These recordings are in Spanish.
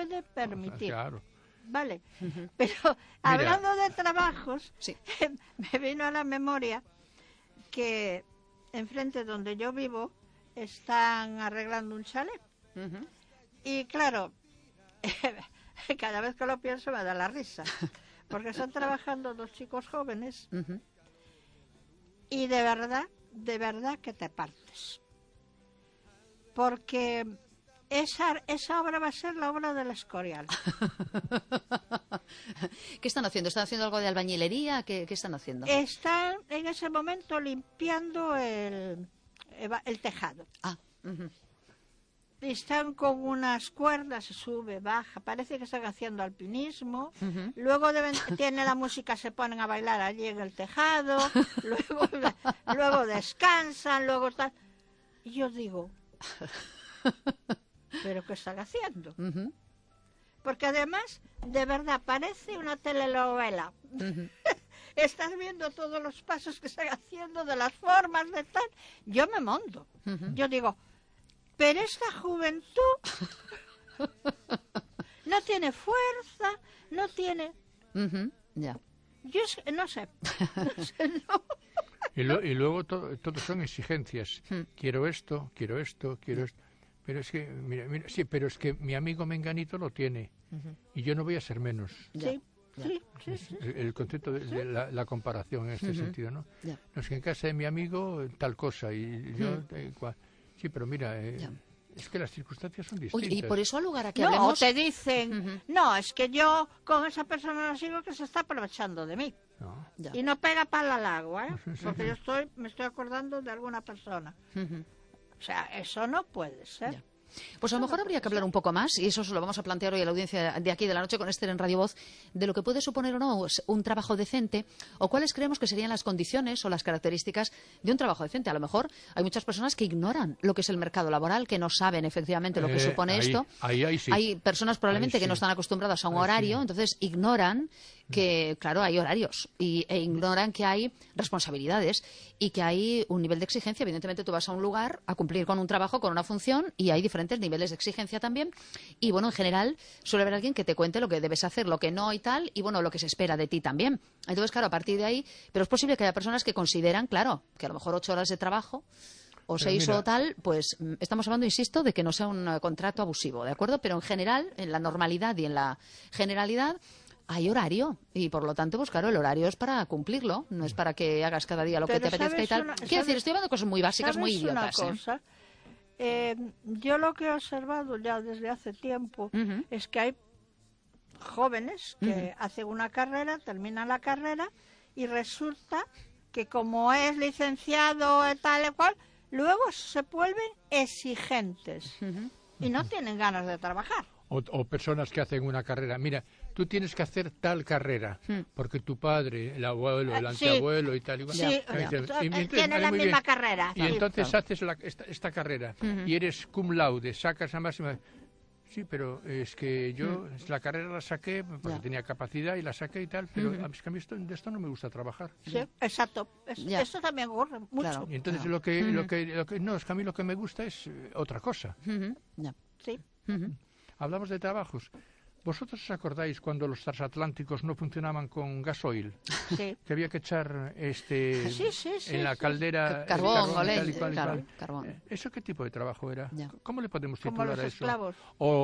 puede permitir. Claro. Vale, pero hablando de trabajos, Sí. me vino a la memoria que enfrente donde yo vivo están arreglando un chalet. Y claro, cada vez que lo pienso me da la risa, porque están trabajando dos chicos jóvenes y de verdad que te partes. Porque esa obra va a ser la obra del Escorial. ¿Qué están haciendo? ¿Están haciendo algo de albañilería? ¿Qué están haciendo? Están en ese momento limpiando el tejado. Están con unas cuerdas, se sube, baja, parece que están haciendo alpinismo. Luego tiene la música, se ponen a bailar allí en el tejado. luego descansan, luego tal. Y yo digo, ¿pero qué están haciendo? Porque además, de verdad, parece una telenovela. Estás viendo todos los pasos que están haciendo, de las formas de tal. Yo me monto. Yo digo, pero esta juventud no tiene fuerza, no tiene... Ya. Yo no sé. No. Y luego todos son exigencias. Quiero esto, quiero esto, quiero esto. Pero es que, mira, sí, pero es que mi amigo Menganito lo tiene. Y yo no voy a ser menos. Sí. Sí. El concepto de la comparación en este sentido, ¿no? Ya. No, es que en casa de mi amigo tal cosa y yo igual. Sí, pero mira, es que las circunstancias son distintas. Oye, y por eso al lugar a que No, hablemos... te dicen, no, es que yo con esa persona no sigo, que se está aprovechando de mí. No. Ya. Y no pega pala al agua, ¿eh? Porque me estoy acordando de alguna persona. O sea, eso no puede ser. Ya. Pues a lo mejor habría que hablar un poco más, y eso se lo vamos a plantear hoy a la audiencia de aquí de la noche con Esther en Radio Voz, de lo que puede suponer o no un trabajo decente, o cuáles creemos que serían las condiciones o las características de un trabajo decente. A lo mejor hay muchas personas que ignoran lo que es el mercado laboral, que no saben efectivamente lo que supone esto. Ahí sí. Hay personas probablemente Ahí que no sí. están acostumbradas a un horario, sí. entonces ignoran que, claro, hay horarios e ignoran que hay responsabilidades y que hay un nivel de exigencia. Evidentemente tú vas a un lugar a cumplir con un trabajo, con una función, y hay diferentes niveles de exigencia también. Y bueno, en general suele haber alguien que te cuente lo que debes hacer, lo que no y tal, y bueno, lo que se espera de ti también. Entonces, claro, a partir de ahí, pero es posible que haya personas que consideran, claro, que a lo mejor 8 horas de trabajo o 6 o tal, pues estamos hablando, insisto, de que no sea un contrato abusivo, ¿de acuerdo? Pero en general, en la normalidad y en la generalidad, hay horario y por lo tanto, pues claro, el horario es para cumplirlo, no es para que hagas cada día lo que te apetezca y tal. Quiero decir, estoy hablando de cosas muy básicas, muy idiotas. Una cosa? Yo lo que he observado ya desde hace tiempo es que hay jóvenes que hacen una carrera, terminan la carrera y resulta que como es licenciado tal y cual, luego se vuelven exigentes y no tienen ganas de trabajar. O personas que hacen una carrera. Mira, tú tienes que hacer tal carrera, porque tu padre, el abuelo, el anteabuelo y tal. Igual. Sí, tienen la misma carrera. Y entonces haces esta carrera y eres cum laude, sacas la máxima. Sí, pero es que yo la carrera la saqué porque tenía capacidad y la saqué y tal, pero es que a mí de esto no me gusta trabajar. Sí, exacto. Eso también ocurre mucho. Claro. Y entonces lo que no, es que a mí lo que me gusta es otra cosa. Ya. Sí. Hablamos de trabajos. ¿Vosotros os acordáis cuando los transatlánticos no funcionaban con gasoil? Sí. Que había que echar Sí, en la caldera Carbón, tal y leña, cual y claro, cual. carbón. ¿Eso qué tipo de trabajo era? Ya. ¿Cómo le podemos Como titular los a eso? esclavos.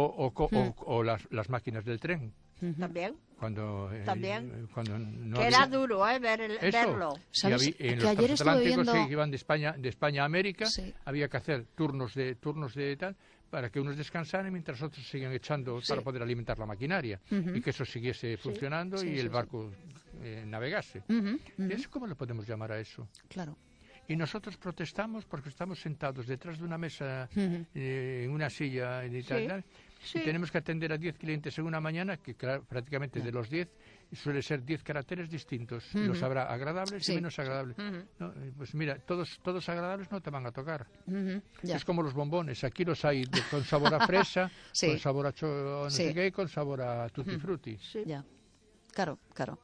O las máquinas del tren. También. Cuando no Que había... era duro, verlo. ¿Sabes? En Que los ayer estuve transatlánticos viendo... que iban de España a América, Sí. había que hacer turnos de tal, para que unos descansaran mientras otros seguían echando para poder alimentar la maquinaria y que eso siguiese funcionando y el barco navegase. ¿Y eso cómo le podemos llamar a eso? Claro. Y nosotros protestamos porque estamos sentados detrás de una mesa, en una silla y tal, y tenemos que atender a 10 clientes en una mañana, que prácticamente de los 10 suele ser 10 caracteres distintos. Los habrá agradables y menos agradables. ¿No? Pues mira, todos agradables no te van a tocar. Es como los bombones. Aquí los hay con sabor a fresa, con sabor a no sé qué, con sabor a tutti frutti. Ya. Claro.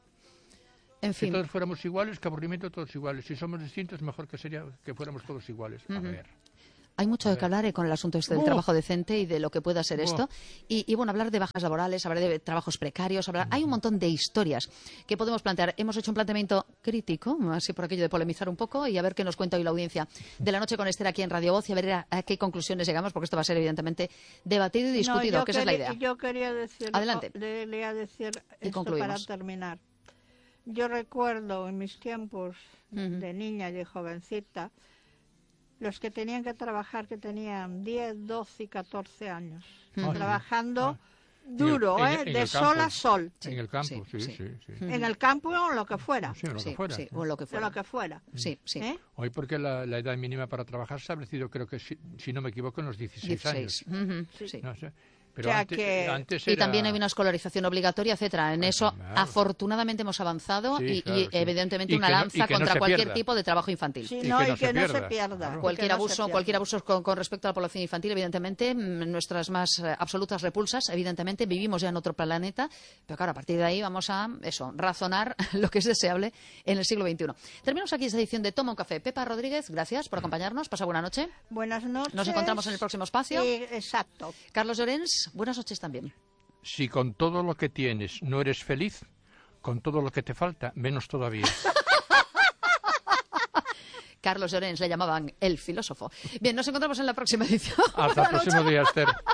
En fin. Si todos fuéramos iguales, qué aburrimiento, todos iguales. Si somos distintos, mejor que sería que fuéramos todos iguales. A ver. Hay mucho de que hablar con el asunto este del trabajo decente y de lo que pueda ser esto. Y bueno, hablar de bajas laborales, hablar de trabajos precarios, hay un montón de historias que podemos plantear. Hemos hecho un planteamiento crítico, así por aquello de polemizar un poco, y a ver qué nos cuenta hoy la audiencia de la noche con Esther aquí en Radio Voz, y a ver a qué conclusiones llegamos, porque esto va a ser evidentemente debatido y discutido, que esa es la idea. Yo quería decir, adelante. Le voy a decir esto para terminar. Yo recuerdo en mis tiempos de niña y de jovencita, los que tenían que trabajar, que tenían 10, 12 y 14 años, trabajando duro, de sol a sol. En el campo, sí. En el campo o en lo que fuera. Sí, en lo que fuera. Sí, o en lo que fuera. Sí. Hoy porque la edad mínima para trabajar se ha establecido, creo que si no me equivoco, en los 16 años. Sí. No sé. Pero antes era... Y también hay una escolarización obligatoria, etcétera. En eso, afortunadamente, hemos avanzado y evidentemente una lanza contra cualquier tipo de trabajo infantil. Sí, y que no se pierda. Claro. Cualquier abuso con respecto a la población infantil, evidentemente, nuestras más absolutas repulsas, evidentemente, vivimos ya en otro planeta, pero claro, a partir de ahí vamos a, razonar lo que es deseable en el siglo XXI. Terminamos aquí esta edición de Toma un Café. Pepa Rodríguez, gracias por acompañarnos. Pasa buena noche. Buenas noches. Nos encontramos en el próximo espacio. Exacto. Carlos Llorens, buenas noches también. Si con todo lo que tienes no eres feliz, con todo lo que te falta, menos todavía. Carlos Llorens le llamaban el filósofo. Bien, nos encontramos en la próxima edición. Hasta el próximo día, Esther.